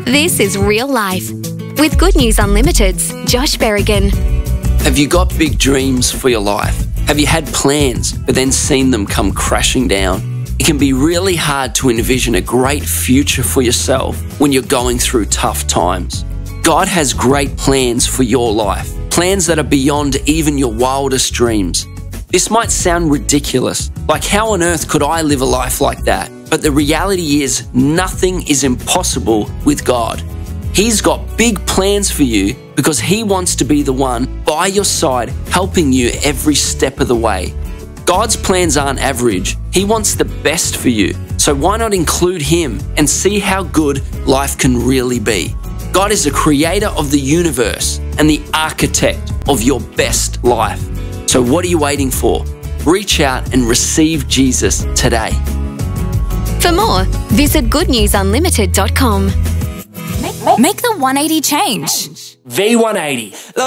This is Real Life with Good News Unlimited's Josh Berrigan. Have you got big dreams for your life? Have you had plans but then seen them come crashing down? It can be really hard to envision a great future for yourself when you're going through tough times. God has great plans for your life, plans that are beyond even your wildest dreams. This might sound ridiculous, like how on earth could I live a life like that? But the reality is nothing is impossible with God. He's got big plans for you because He wants to be the one by your side, helping you every step of the way. God's plans aren't average. He wants the best for you. So why not include Him and see how good life can really be? God is the creator of the universe and the architect of your best life. So what are you waiting for? Reach out and receive Jesus today. For more, visit goodnewsunlimited.com. Make the 180 change. V180.